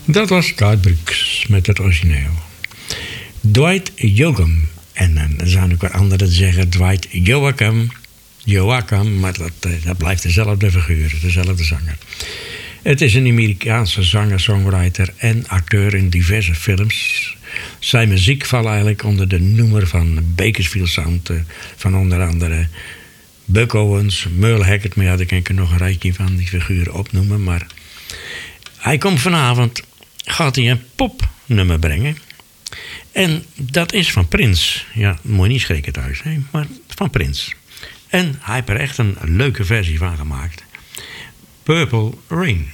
Dat was Garth Brooks met het origineel. Dwight Yoakam. En dan zou ik wat anderen zeggen. Dwight Joachim, maar dat blijft dezelfde figuur, dezelfde zanger. Het is een Amerikaanse zanger, songwriter en acteur in diverse films. Zijn muziek valt eigenlijk onder de noemer van Bakersfield Sound. Van onder andere Buck Owens, Merle Haggard. Maar ja, daar kan ik er nog een rijtje van die figuren opnoemen. Maar hij komt vanavond, gaat hij een popnummer brengen. En dat is van Prince. Ja, moet je niet schrikken thuis, hè? Maar van Prince. En hij heeft er echt een leuke versie van gemaakt. Purple Rain.